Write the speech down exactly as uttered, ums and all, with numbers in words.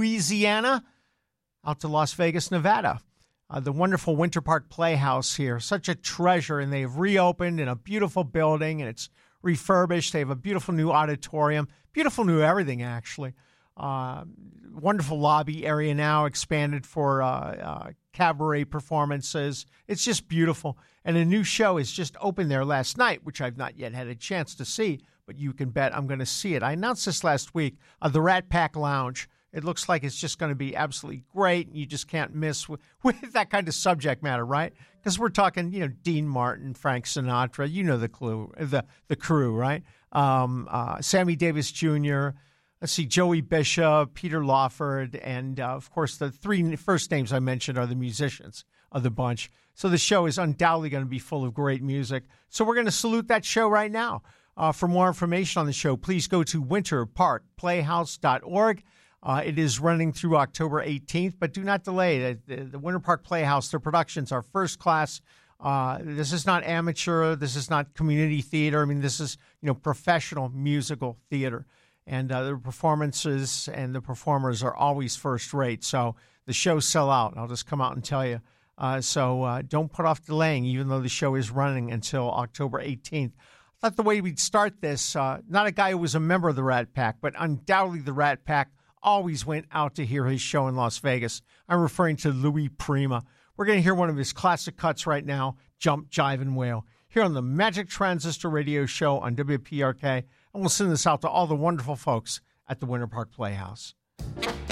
Louisiana, out to Las Vegas, Nevada. Uh, the wonderful Winter Park Playhouse here, such a treasure, and they've reopened in a beautiful building, and it's refurbished. They have a beautiful new auditorium, beautiful new everything, actually. Uh, wonderful lobby area now, expanded for uh, uh, cabaret performances. It's just beautiful. And a new show is just opened there last night, which I've not yet had a chance to see, but you can bet I'm going to see it. I announced this last week, uh, the Rat Pack Lounge. It looks like it's just going to be absolutely great, and you just can't miss with, with that kind of subject matter, right? Because we're talking, you know, Dean Martin, Frank Sinatra, you know the clue, the the crew, right? Um, uh, Sammy Davis Junior, let's see, Joey Bishop, Peter Lawford, and, uh, of course, the three first names I mentioned are the musicians of the bunch. So the show is undoubtedly going to be full of great music. So we're going to salute that show right now. Uh, for more information on the show, please go to winter park playhouse dot org. Uh, it is running through October eighteenth, but do not delay. The, the, the Winter Park Playhouse, their productions are first class. Uh, this is not amateur. This is not community theater. I mean, this is, you know, professional musical theater. And uh, the performances and the performers are always first rate. So the shows sell out. I'll just come out and tell you. Uh, so uh, don't put off delaying, even though the show is running until October eighteenth. I thought the way we'd start this, uh, not a guy who was a member of the Rat Pack, but undoubtedly the Rat Pack always went out to hear his show in Las Vegas. I'm referring to Louis Prima. We're going to hear one of his classic cuts right now, Jump, Jive, and Wail, here on the Magic Transistor Radio Show on W P R K. And we'll send this out to all the wonderful folks at the Winter Park Playhouse.